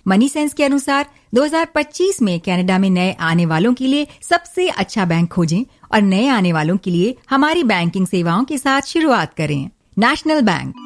Money sense के अनुसार 2025 में कनाडा में नए आने वालों के लिए सबसे अच्छा बैंक खोजें और नए आने वालों के लिए हमारी बैंकिंग सेवाओं के साथ शुरुआत करें। National bank.